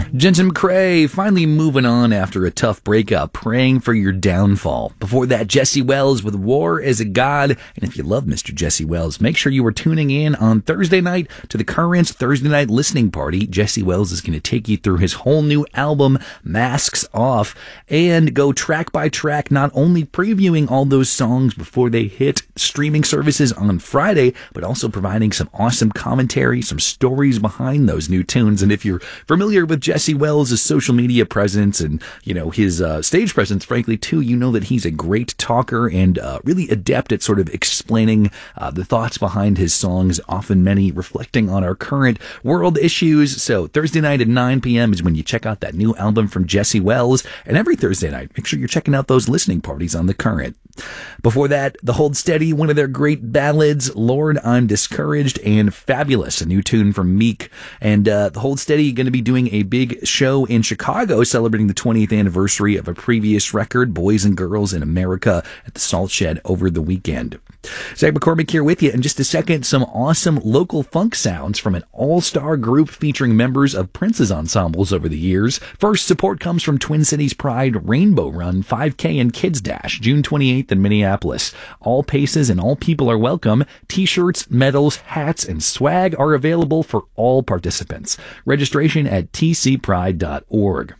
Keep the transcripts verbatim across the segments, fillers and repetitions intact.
Jensen McCrae finally moving on after a tough breakup, praying for your downfall. Before that, Jesse Wells with War is a God. And if you love Mister Jesse Wells, make sure you are tuning in on Thursday night to the Currents Thursday Night Listening Party. Jesse Wells is going to take you through his whole new album, Masks Off, and go track by track, not only previewing all those songs before they hit streaming services on Friday, but also providing some awesome commentary, some stories behind those new tunes. And if you're familiar with Jesse Jesse Wells' social media presence and, you know, his uh, stage presence, frankly, too, you know that he's a great talker and uh, really adept at sort of explaining uh, the thoughts behind his songs, often many reflecting on our current world issues. So Thursday night at nine p.m. is when you check out that new album from Jesse Wells. And every Thursday night, make sure you're checking out those listening parties on The Current. Before that, The Hold Steady, one of their great ballads, Lord, I'm Discouraged, and Fabulous, a new tune from Meek. And uh, The Hold Steady going to be doing a big show in Chicago celebrating the twentieth anniversary of a previous record, Boys and Girls in America, at the Salt Shed over the weekend. Zach McCormick here with you. In just a second, some awesome local funk sounds from an all-star group featuring members of Prince's ensembles over the years. First, support comes from Twin Cities Pride Rainbow Run five K and Kids Dash, June twenty-eighth in Minneapolis. All paces and all people are welcome. T-shirts, medals, hats, and swag are available for all participants. Registration at t c pride dot org.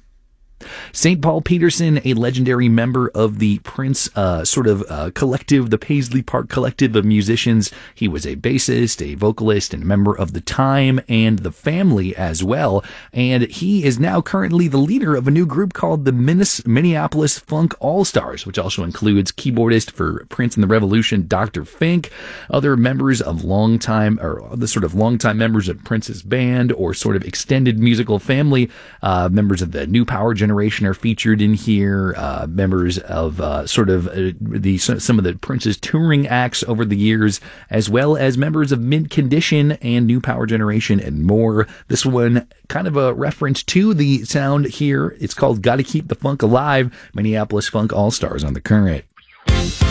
Saint Paul Peterson, a legendary member of the Prince uh, sort of uh, collective, the Paisley Park collective of musicians. He was a bassist, a vocalist, and a member of The Time and The Family as well. And he is now currently the leader of a new group called the Minneapolis Funk All-Stars, which also includes keyboardist for Prince and the Revolution, Doctor Fink, other members of longtime, or the sort of longtime members of Prince's band, or sort of extended musical family, uh, members of the New Power Generation are featured in here, uh, members of uh, sort of uh, the some of the Prince's touring acts over the years, as well as members of Mint Condition and New Power Generation and more. This one kind of a reference to the sound here. It's called Gotta Keep the Funk Alive, Minneapolis Funk All-Stars on The Current.